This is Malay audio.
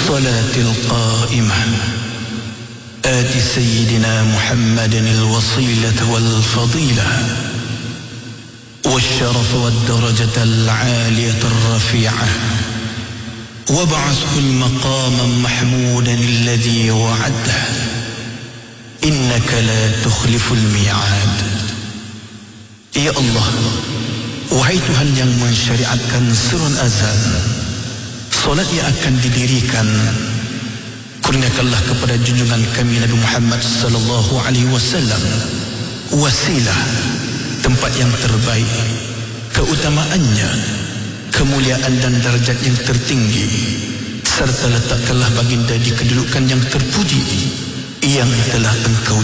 الصلاة القائمة آت سيدنا محمد الوصيلة والفضيلة والشرف والدرجة العالية الرفيعة وابعثه المقام محمودا الذي وعده إنك لا تخلف الميعاد. Ya Allah, wahai Tuhan yang mensyariatkan surun azan, solat yang akan didirikan, kurniakanlah kepada junjungan kami Nabi Muhammad sallallahu alaihi wasallam wasilah, tempat yang terbaik, keutamaannya, kemuliaan dan darjat yang tertinggi, serta letakkanlah baginda di kedudukan yang terpuji yang telah Engkau